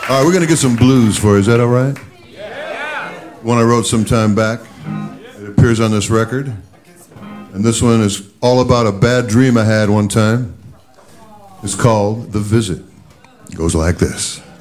All right, we're going to get some blues for you. Is that all right? Yeah. One I wrote some time back. It appears on this record. And this one is all about a bad dream I had one time. It's called The Visit. It goes like this.